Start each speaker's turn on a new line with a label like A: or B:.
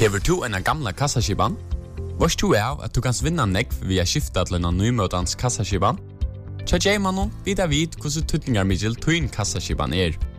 A: Hever du en gamla kassaskipan? Vars du av at du kan vinna nekv via skifta til en nymøtans kassaskipan? Tja Jaymanon, vid hvordan tutningar Mikkel tøyn kassaskipan